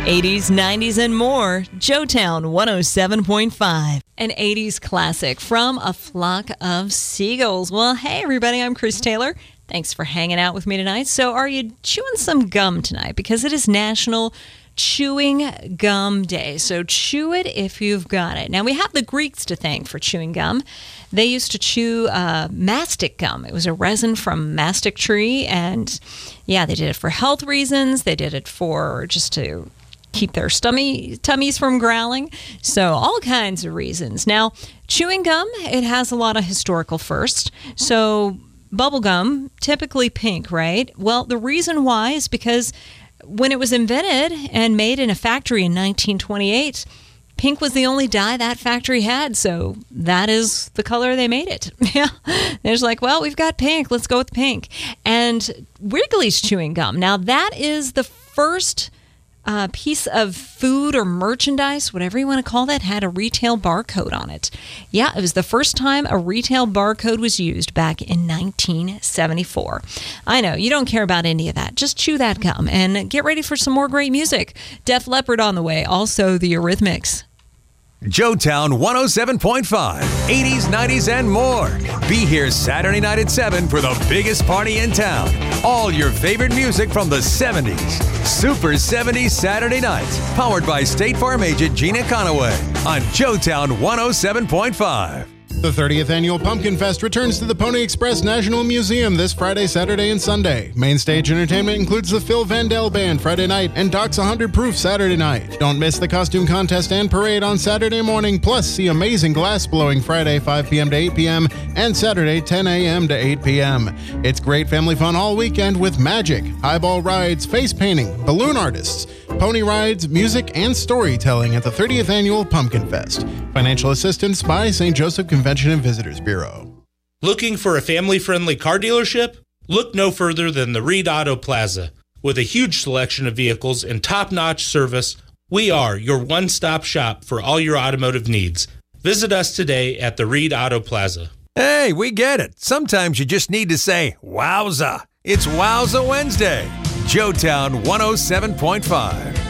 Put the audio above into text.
80s, 90s, and more. Joetown 107.5. An 80s classic from A Flock of Seagulls. Well, hey, everybody, I'm Chris Taylor. Thanks for hanging out with me tonight. So are you chewing some gum tonight? Because it is National Chewing Gum Day. So chew it if you've got it. Now, we have the Greeks to thank for chewing gum. They used to chew mastic gum. It was a resin from mastic tree. And, yeah, they did it for health reasons. They did it for just to keep their tummies from growling. So all kinds of reasons. Now, chewing gum, it has a lot of historical firsts. So bubble gum, typically pink, right? Well, the reason why is because when it was invented and made in a factory in 1928, pink was the only dye that factory had, so that is the color they made it. Yeah, there's like, well, we've got pink, let's go with pink. And Wrigley's chewing gum. Now, that is the first piece of food or merchandise, whatever you want to call that, had a retail barcode on it. Yeah, it was the first time a retail barcode was used back in 1974. I know, you don't care about any of that. Just chew that gum and get ready for some more great music. Def Leppard on the way, also the Eurythmics. Joetown 107.5, 80s, 90s, and more. Be here Saturday night at 7 for the biggest party in town. All your favorite music from the 70s. Super 70s Saturday nights. Powered by State Farm agent Gina Conaway on Joetown 107.5. The 30th Annual Pumpkin Fest returns to the Pony Express National Museum this Friday, Saturday, and Sunday. Main stage entertainment includes the Phil Vandell Band Friday night and Doc's 100 Proof Saturday night. Don't miss the costume contest and parade on Saturday morning, plus see amazing glass blowing Friday 5 p.m. to 8 p.m. and Saturday 10 a.m. to 8 p.m. It's great family fun all weekend with magic, highball rides, face painting, balloon artists, pony rides, music, and storytelling at the 30th Annual Pumpkin Fest. Financial assistance by St. Joseph Convention and Visitors Bureau. Looking for a family-friendly car dealership? Look no further than the Reed Auto Plaza. With a huge selection of vehicles and top-notch service, we are your one-stop shop for all your automotive needs. Visit us today at the Reed Auto Plaza. Hey, we get it. Sometimes you just need to say, wowza. It's Wowza Wednesday. Joetown 107.5.